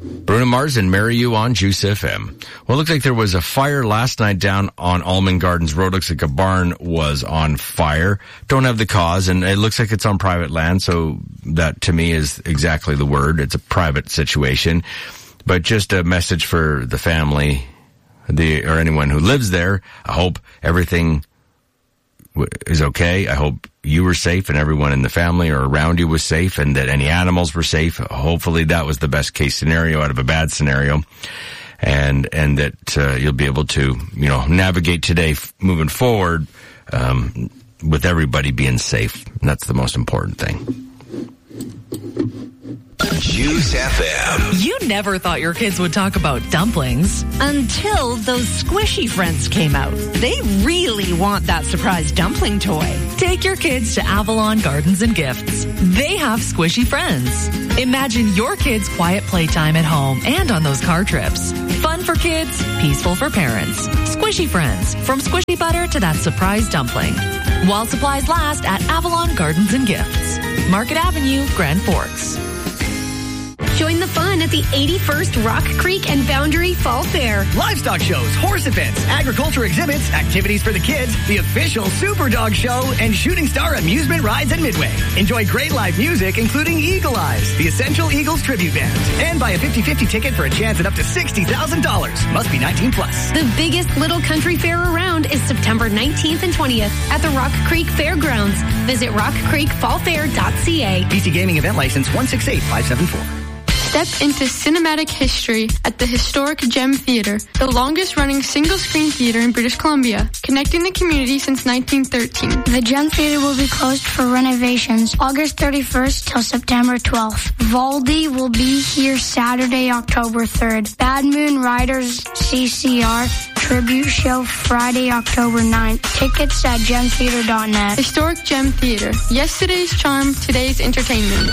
Bruno Mars and Marry You on Juice FM. Well, it looks like there was a fire last night down on Almond Gardens Road. Looks like a barn was on fire. Don't have the cause, and it looks like it's on private land, so that to me is exactly the word. It's a private situation. But just a message for the family, or anyone who lives there. I hope everything is okay. I hope you were safe and everyone in the family or around you was safe, and that any animals were safe. Hopefully that was the best case scenario out of a bad scenario, and that you'll be able to, navigate today moving forward with everybody being safe. And that's the most important thing. Juice FM. You never thought your kids would talk about dumplings. Until those squishy friends came out. They really want that surprise dumpling toy. Take your kids to Avalon Gardens and Gifts. They have squishy friends. Imagine your kids' quiet playtime at home and on those car trips. Fun for kids, peaceful for parents. Squishy friends, from squishy butter to that surprise dumpling. While supplies last at Avalon Gardens and Gifts. Market Avenue, Grand Forks. Join the fun at the 81st Rock Creek and Boundary Fall Fair. Livestock shows, horse events, agriculture exhibits, activities for the kids, the official Super Dog Show, and Shooting Star amusement rides at Midway. Enjoy great live music, including Eagle Eyes, the Essential Eagles Tribute Band. And buy a 50-50 ticket for a chance at up to $60,000. Must be 19 plus. The biggest little country fair around is September 19th and 20th at the Rock Creek Fairgrounds. Visit rockcreekfallfair.ca. BC Gaming Event License 168574. Step into cinematic history at the historic Gem Theatre, the longest-running single-screen theater in British Columbia, connecting the community since 1913. The Gem Theatre will be closed for renovations August 31st till September 12th. Valdi will be here Saturday, October 3rd. Bad Moon Riders CCR Tribute Show Friday, October 9th. Tickets at gemtheater.net. Historic Gem Theatre. Yesterday's charm, today's entertainment.